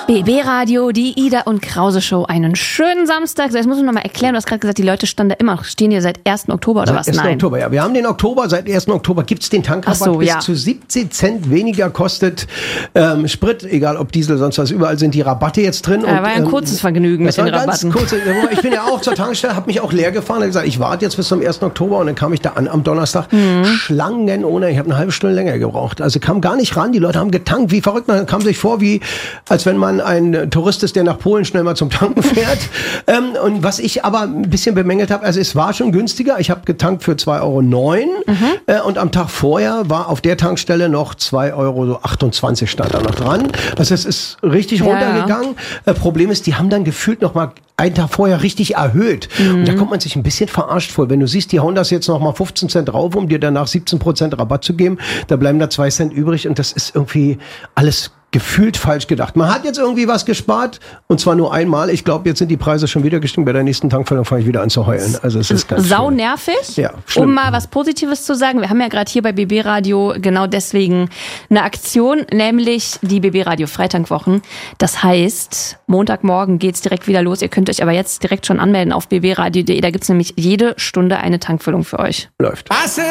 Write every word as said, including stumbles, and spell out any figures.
B B Radio, die Ida und Krause Show. Einen schönen Samstag. So, jetzt muss ich noch mal erklären, du hast gerade gesagt, die Leute standen da immer, stehen hier seit ersten Oktober oder seit was? ersten Nein. Oktober, ja. Wir haben den Oktober, seit ersten Oktober gibt's den Tankrabatt, so, bis ja. zu siebzehn Cent weniger kostet ähm, Sprit, egal ob Diesel, sonst was, überall sind die Rabatte jetzt drin. Ja, und, war ja ein ähm, kurzes Vergnügen mit den Rabatten. Kurz, ich bin ja auch zur Tankstelle, habe mich auch leer gefahren, habe gesagt, ich warte jetzt bis zum ersten Oktober und dann kam ich da an am Donnerstag. Mhm. Schlangen ohne, ich habe eine halbe Stunde länger gebraucht. Also kam gar nicht ran, die Leute haben getankt, wie verrückt, man kam sich vor, wie als wenn man ein Tourist ist, der nach Polen schnell mal zum Tanken fährt. ähm, und was ich aber ein bisschen bemängelt habe, also es war schon günstiger, ich habe getankt für zwei Euro neun mhm. äh, und am Tag vorher war auf der Tankstelle noch zwei Euro achtundzwanzig stand da noch dran. Also es ist richtig ja, runtergegangen. Ja. Äh, Problem ist, die haben dann gefühlt noch mal einen Tag vorher richtig erhöht. Mhm. Und da kommt man sich ein bisschen verarscht vor. Wenn du siehst, die hauen das jetzt noch mal fünfzehn Cent drauf, um dir danach siebzehn Prozent Rabatt zu geben, da bleiben da zwei Cent übrig und das ist irgendwie alles gefühlt falsch gedacht. Man hat jetzt irgendwie was gespart und zwar nur einmal. Ich glaube, jetzt sind die Preise schon wieder gestiegen. Bei der nächsten Tankfüllung fange ich wieder an zu heulen. Also es ist ganz sau schlimm. nervig. Ja, schlimm. Um mal was Positives zu sagen, wir haben ja gerade hier bei B B Radio genau deswegen eine Aktion, nämlich die B B Radio Freitankwwochen. Das heißt, Montagmorgen geht's direkt wieder los. Ihr könnt euch aber jetzt direkt schon anmelden auf b b radio punkt de. Da gibt's nämlich jede Stunde eine Tankfüllung für euch. Läuft.